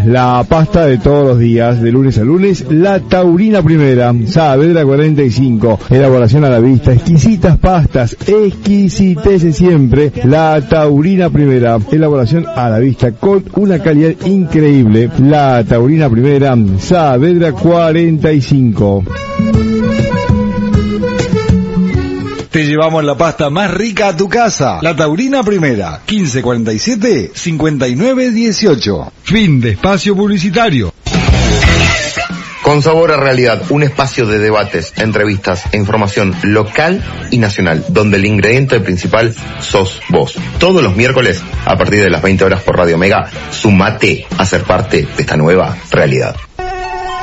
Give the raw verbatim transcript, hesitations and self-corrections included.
la pasta de todos los días, de lunes a lunes, la Taurina Primera, Saavedra cuarenta y cinco, elaboración a la vista, exquisitas pastas, exquisitece siempre, la Taurina Primera, elaboración a la vista con una calidad increíble, la Taurina Primera, Saavedra cuarenta y cinco. Te llevamos la pasta más rica a tu casa. La Taurina Primera, quince cuarenta y siete, cincuenta y nueve dieciocho. Fin de espacio publicitario. Con Sabor a Realidad, un espacio de debates, entrevistas e información local y nacional, donde el ingrediente principal sos vos. Todos los miércoles, a partir de las veinte horas por Radio Mega, sumate a ser parte de esta nueva realidad.